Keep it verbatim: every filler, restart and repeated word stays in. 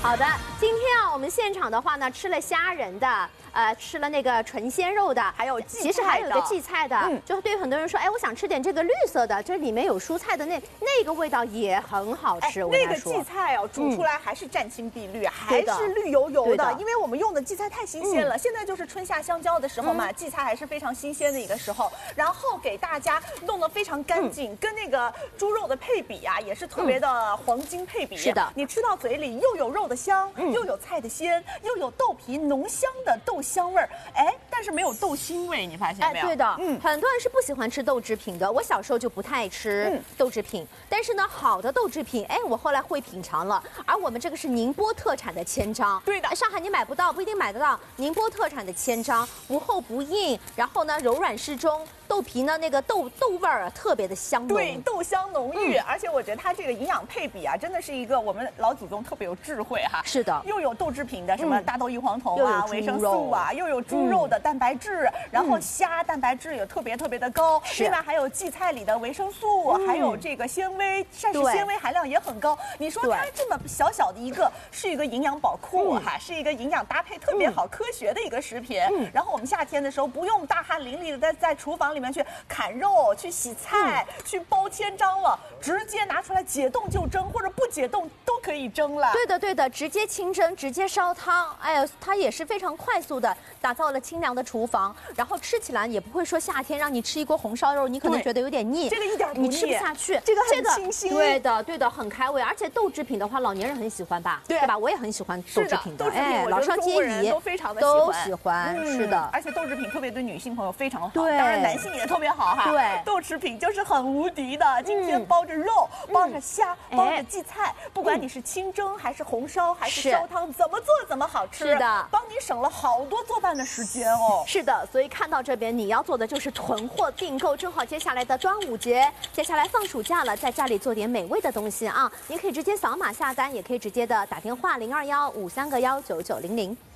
好的，今天啊，我们现场的话呢，吃了虾仁的，呃，吃了那个纯鲜肉的， 还有荠菜的， 其实还有一个荠菜的， 嗯、 就对于很多人说，哎，我想吃点这个绿色的，这里面有蔬菜的那那个味道也很好吃。 哎、 我那个荠菜哦，煮出来还是湛青碧绿，嗯、还是绿油油的，因为我们用的荠菜太新鲜了。嗯、现在就是春夏相交的时候嘛，嗯、荠菜还是非常新鲜的一个时候。然后给大家弄得非常干净，嗯、跟那个猪肉的配比啊，也是特别的黄金配比。 是的， 你吃到嘴里又有肉的香。嗯、又有菜的鲜，又有豆皮浓香的豆香味儿，哎，但是没有豆腥味，你发现没有？ 哎，对的，嗯，很多人是不喜欢吃豆制品的。我小时候就不太爱吃豆制品，嗯、但是呢，好的豆制品，哎，我后来会品尝了。而我们这个是宁波特产的千张， 对的， 上海你买不到，不一定买得到。宁波特产的千张，不厚不硬，然后呢柔软适中，豆皮呢那个豆豆味儿啊特别的香浓， 对，豆香浓郁，嗯、而且我觉得它这个营养配比啊，真的是一个我们老祖宗特别有智慧哈。 是的， 又有豆制品的什么大豆异黄酮啊、维生素啊，又有猪肉的蛋白质，然后虾蛋白质也特别特别的高，另外还有荠菜里的维生素，还有这个纤维，膳食纤维含量也很高。你说它这么小小的一个，是一个营养宝库哈，是一个营养搭配特别好、科学的一个食品。然后我们夏天的时候不用大汗淋漓的在在厨房里面去砍肉、去洗菜、去包千张了，直接拿出来解冻就蒸，或者不解冻都可以蒸了。 对的，对的，直接清蒸，直接烧汤，哎呀，它也是非常快速的打造了清凉的厨房，然后吃起来也不会说夏天让你吃一锅红烧肉，你可能觉得有点腻， 这个一点不腻， 你吃不下去。 这个很清新， 对的，对的，很开胃，而且豆制品的话，老年人很喜欢吧，对吧？我也很喜欢豆制品的， 哎， 老少皆宜都非常的都喜欢，是的。 而且豆制品特别对女性朋友非常好，对，当然男性也特别好哈。 对， 豆制品就是很无敌的，今天包着肉，包着虾，包着荠菜，不管你是清蒸还是红烧还是烧汤，怎么做怎么好吃。 是的， 帮你省了好多做饭的时间哦。 是的，所以看到这边你要做的就是囤货订购，正好接下来的端午节，接下来放暑假了，在家里做点美味的东西啊！您可以直接扫码下单，也可以直接的打电话零二幺五三个幺九九零零。